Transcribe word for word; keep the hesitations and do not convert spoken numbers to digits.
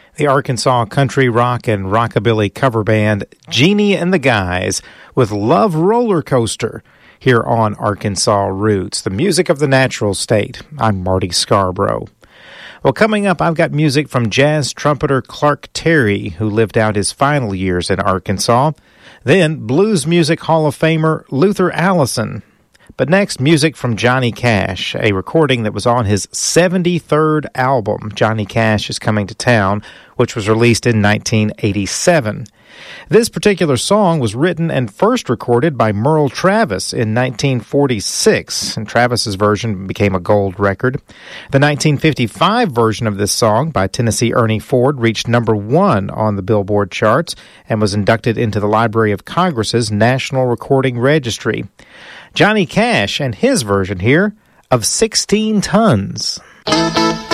The Arkansas country rock and rockabilly cover band Jeannie and the Guys with Love Roller Coaster here on Arkansas Roots, the music of the natural state. I'm Marty Scarborough. Well, coming up, I've got music from jazz trumpeter Clark Terry, who lived out his final years in Arkansas. Then, Blues Music Hall of Famer Luther Allison. But next, music from Johnny Cash, a recording that was on his seventy-third album, Johnny Cash is Coming to Town, which was released in nineteen eighty-seven. This particular song was written and first recorded by Merle Travis in nineteen forty-six, and Travis's version became a gold record. The nineteen fifty-five version of this song by Tennessee Ernie Ford reached number one on the Billboard charts and was inducted into the Library of Congress's National Recording Registry. Johnny Cash and his version here of sixteen tons.